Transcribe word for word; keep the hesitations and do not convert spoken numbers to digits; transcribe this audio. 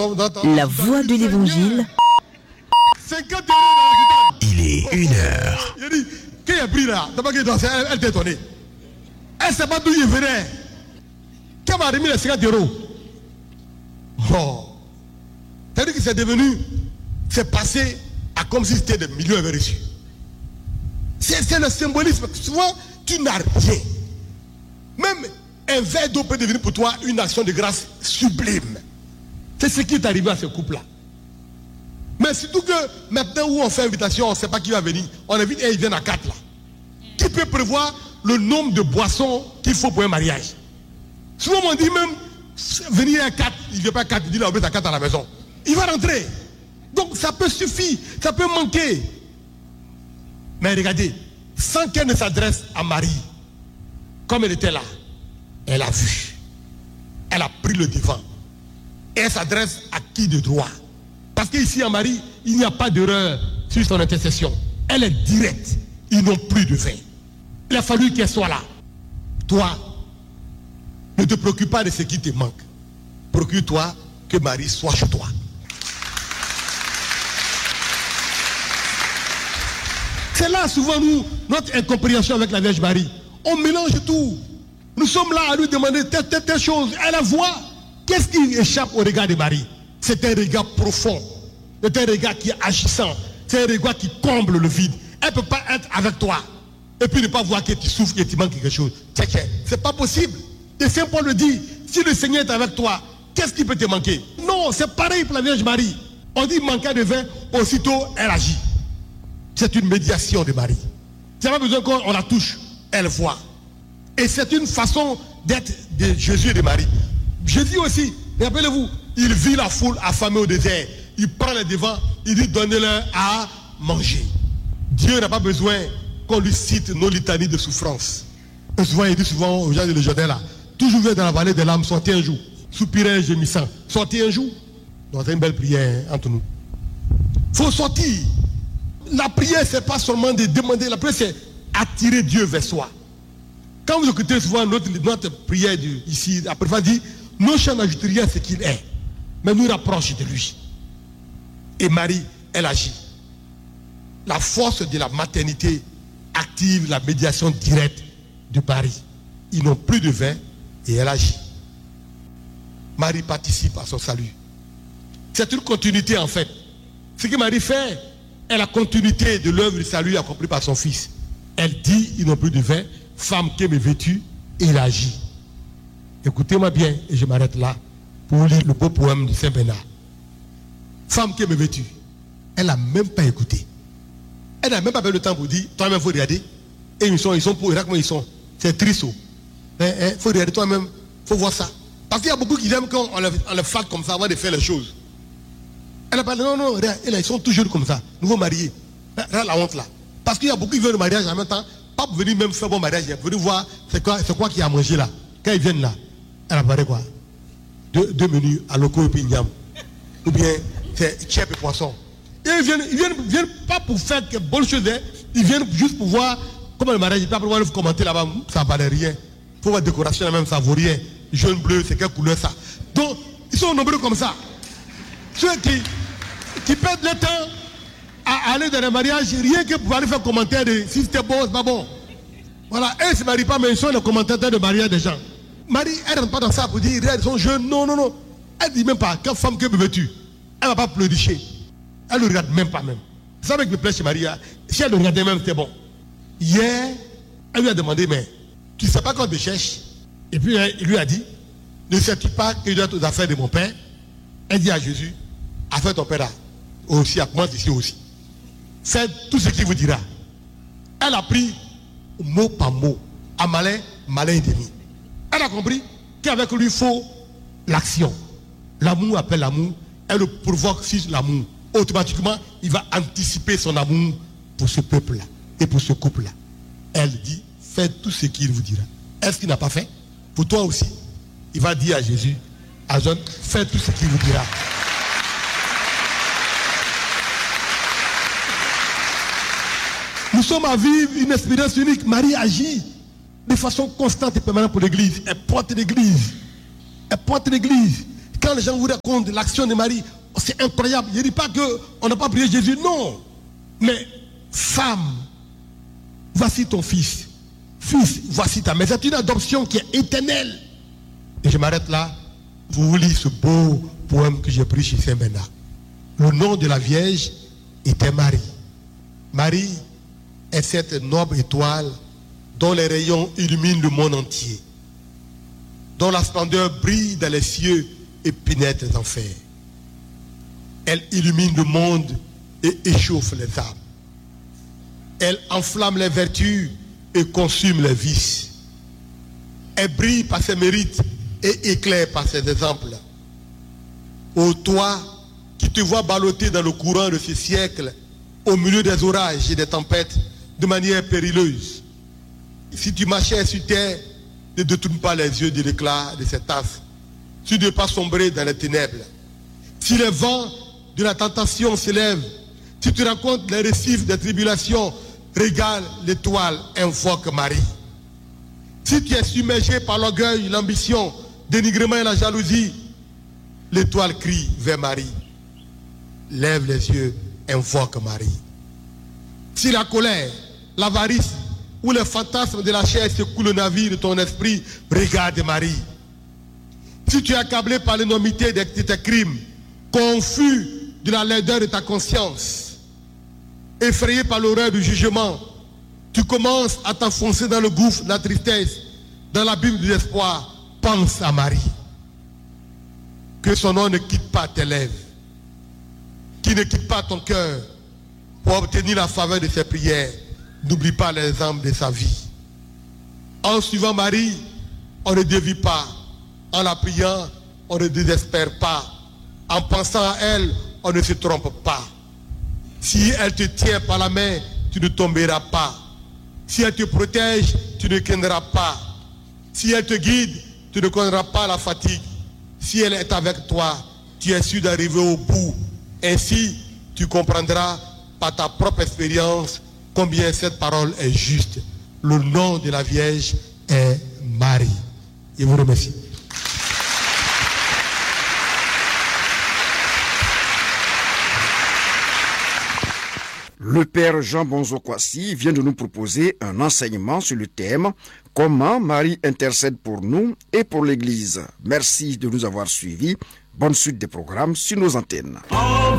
La voix de l'évangile. Il est une heure. Il dit, qui a pris là? D'abord, elle t'est étonnée. Elle ne sait pas d'où il venait. Qui m'a remis les cinquante euros? Oh. C'est-à-dire que c'est devenu, c'est passé à comme si c'était des millions avaient reçu. C'est le symbolisme. Souvent, tu n'as rien. Même un verre d'eau peut devenir pour toi une action de grâce sublime. C'est ce qui est arrivé à ce couple-là. Mais surtout que maintenant où on fait invitation, on ne sait pas qui va venir. On invite et ils viennent à quatre là. Qui peut prévoir le nombre de boissons qu'il faut pour un mariage? Souvent on dit même, venir à quatre, il ne vient pas à quatre, il dit là on met à quatre à la maison. Il va rentrer. Donc ça peut suffire, ça peut manquer. Mais regardez, sans qu'elle ne s'adresse à Marie, comme elle était là, elle a vu. Elle a pris le devant. Et elle s'adresse à qui de droit? Parce qu'ici à Marie, il n'y a pas d'erreur sur son intercession. Elle est directe. Ils n'ont plus de vin. Il a fallu qu'elle soit là. Toi, ne te préoccupe pas de ce qui te manque. Procure-toi que Marie soit chez toi. C'est là souvent nous, notre incompréhension avec la Vierge Marie. On mélange tout. Nous sommes là à lui demander telle, telle, telle chose. Elle la voit. Qu'est-ce qui échappe au regard de Marie? C'est un regard profond. C'est un regard qui est agissant. C'est un regard qui comble le vide. Elle ne peut pas être avec toi et puis ne pas voir que tu souffres et tu manques quelque chose. C'est pas possible. Et Saint Paul le dit, si le Seigneur est avec toi, qu'est-ce qui peut te manquer? Non, c'est pareil pour la Vierge Marie. On dit manquer de vin, aussitôt elle agit. C'est une médiation de Marie. Tu n'as pas besoin qu'on la touche, elle voit. Et c'est une façon d'être de Jésus et de Marie. Jésus aussi, rappelez-vous, il vit la foule affamée au désert. Il prend les devants, il dit donnez-leur à manger. Dieu n'a pas besoin qu'on lui cite nos litanies de souffrance. Et souvent, il dit souvent aux gens de le Jourdain là, toujours dans la vallée des larmes, sortez un jour. Soupirez et gémissant. Sortez un jour. Donc c'est une belle prière entre nous. Il faut sortir. La prière, ce n'est pas seulement de demander, la prière, c'est attirer Dieu vers soi. Quand vous écoutez souvent notre, notre prière de, ici, après, on dit, nos chants n'ajoutent rien à ce qu'il est, mais nous rapprochent de lui. Et Marie, elle agit. La force de la maternité active la médiation directe de Marie. Ils n'ont plus de vin et elle agit. Marie participe à son salut. C'est une continuité en fait. Ce que Marie fait est la continuité de l'œuvre du salut accomplie par son fils. Elle dit, ils n'ont plus de vin, femme qui me vêtue, et elle agit. Écoutez-moi bien, et je m'arrête là, pour lire le beau poème de Saint Bernard. Femme qui me vêtue, elle n'a même pas écouté. Elle n'a même pas eu le temps pour dire, toi-même, il faut regarder. Et ils sont, ils sont pour, regarde comment ils sont. C'est triste. Il hein, hein, faut regarder toi-même, il faut voir ça. Parce qu'il y a beaucoup qui aiment quand on le, on le flatte comme ça avant de faire les choses. Elle a parlé, non, non, regarde, ils sont toujours comme ça, nouveau mariés. Regarde la honte là. Parce qu'il y a beaucoup qui veulent le mariage en même temps, pas pour venir même faire bon mariage, pour venir voir c'est quoi, c'est quoi qu'il y a à manger là. Quand ils viennent là, elle a parlé quoi? Deux, deux menus à loco et puis niam. Ou bien c'est chèvre et poisson. Et ils viennent, ils viennent, viennent pas pour faire que bonne chose, hein. Ils viennent juste pour voir comment le mariage est, pas pour voir vous commenter là-bas, ça ne valait rien. Il faut voir la décoration là même, ça ne vaut rien. Jaune, bleu, c'est quelle couleur ça? Donc, ils sont nombreux comme ça. Ceux qui, qui perdent le temps à aller dans le mariage, rien que pour aller faire commentaire de si c'était bon, c'est pas bon. Voilà, elles ne se marient pas, mais ils sont les commentateurs de mariage des gens. Marie, elle ne rentre pas dans ça pour dire, elles sont jeunes, non, non, non. Elle ne dit même pas, quelle femme que me veux-tu? Elle ne va pas pleuricher. Elle ne regarde même pas même. C'est ça qui me plaît chez Marie. Si elle le regardait même, c'était bon. Hier, elle lui a demandé, mais tu ne sais pas quand je cherche? Et puis il lui a dit, ne sais-tu pas que je dois aux affaires de mon père? Elle dit à Jésus, affaire ton père là, aussi, à moi ici aussi. Faites tout ce qu'il vous dira. Elle a pris mot par mot, à malin, malin et demi. Elle a compris qu'avec lui, il faut l'action. L'amour appelle l'amour, elle le provoque sur l'amour. Automatiquement, il va anticiper son amour pour ce peuple-là et pour ce couple-là. Elle dit, faites tout ce qu'il vous dira. Est-ce qu'il n'a pas fait? Pour toi aussi, il va dire à Jésus, à Jean, faites tout ce qu'il vous dira. Nous sommes à vivre une expérience unique. Marie agit de façon constante et permanente pour l'église. Elle porte l'église. Elle porte l'église. Quand les gens vous racontent l'action de Marie, c'est incroyable. Je ne dis pas qu'on n'a pas prié Jésus, non. Mais femme, voici ton fils. Fils, voici ta mère. C'est une adoption qui est éternelle. Et je m'arrête là pour vous lire ce beau poème que j'ai pris chez Saint-Bernard. Le nom de la Vierge était Marie. Marie est cette noble étoile dont les rayons illuminent le monde entier, dont la splendeur brille dans les cieux et pénètre les enfers. Elle illumine le monde et échauffe les âmes. Elle enflamme les vertus et consume les vices. Elle brille par ses mérites et éclaire par ses exemples. Ô toi qui te vois ballotter dans le courant de ce siècle, au milieu des orages et des tempêtes, de manière périlleuse, si tu marchais sur terre, ne détourne pas les yeux de l'éclat de cette tasse. Tu ne dois pas sombrer dans les ténèbres. Si les vents de la tentation s'élèvent, si tu rencontres les récifs des tribulations, regarde l'étoile, invoque Marie. Si tu es submergé par l'orgueil, l'ambition, le dénigrement et la jalousie, l'étoile crie vers Marie. Lève les yeux, invoque Marie. Si la colère, l'avarice ou le fantasme de la chair secouent le navire de ton esprit, regarde Marie. Si tu es accablé par l'énormité de tes crimes, confus de la laideur de ta conscience, effrayé par l'horreur du jugement, tu commences à t'enfoncer dans le gouffre de la tristesse, dans l'abîme du désespoir, pense à Marie. Que son nom ne quitte pas tes lèvres, qui ne quitte pas ton cœur, pour obtenir la faveur de ses prières. N'oublie pas les âmes de sa vie. En suivant Marie, on ne dévie pas. En la priant, on ne désespère pas. En pensant à elle, on ne se trompe pas. Si elle te tient par la main, tu ne tomberas pas. Si elle te protège, tu ne craindras pas. Si elle te guide, tu ne connaîtras pas la fatigue. Si elle est avec toi, tu es sûr d'arriver au bout. Ainsi, tu comprendras par ta propre expérience combien cette parole est juste. Le nom de la Vierge est Marie. Je vous remercie. Le père Jean Bonzo Kwasi vient de nous proposer un enseignement sur le thème « Comment Marie intercède pour nous et pour l'Église ». Merci de nous avoir suivis. Bonne suite des programmes sur nos antennes.